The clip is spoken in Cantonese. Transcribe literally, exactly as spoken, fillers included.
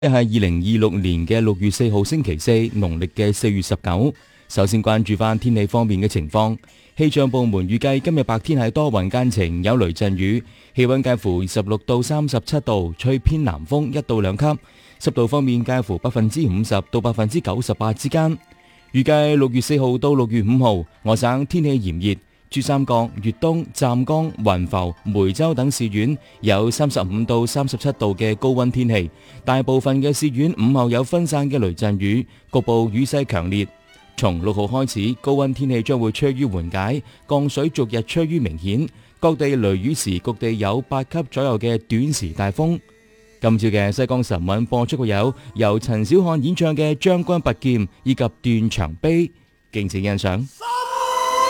係二零二六年嘅六月四號星期四，農曆嘅四月十九。首先關注翻天氣方面嘅情況，氣象部門預計今日白天係多雲間晴，有雷陣雨，氣溫介乎十六到三十七度，吹偏南風一到兩級，濕度方面介乎百分之五十到百分之九十八之間。預計六月四號到六月五號，我省天氣炎熱。珠三角、粵東、湛江、雲浮、梅州等市縣有三十五到三十七度嘅高溫天氣，大部分嘅市縣午後有分散嘅雷陣雨，局部雨勢強烈。從六號開始，高溫天氣將會趨於緩解，降水逐日趨於明顯，各地雷雨時局地有八級左右嘅短時大風。今朝嘅西江晨韻播出過有由陳小漢演唱嘅《將軍拔劍》以及《斷腸悲》，敬請欣賞。